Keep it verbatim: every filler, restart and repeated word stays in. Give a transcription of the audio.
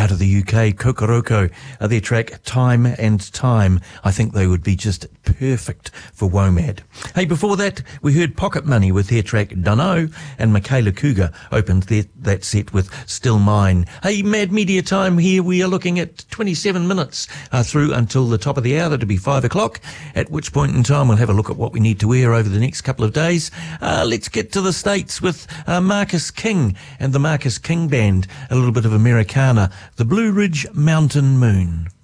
out of the U K, Kokoroko, uh, their track Time and Time. I think they would be just perfect for WOMAD. Hey, before that, we heard Pocket Money with their track Dunno, and Michaela Cougar opened their, that set with Still Mine. Hey, Mad Media Time here. We are looking at twenty-seven minutes uh, through until the top of the hour. That'll be five o'clock, at which point in time we'll have a look at what we need to wear over the next couple of days. Uh, let's get to the States with uh, Marcus King and the Marcus King Band, a little bit of Americana, the Blue Ridge Mountain Moon.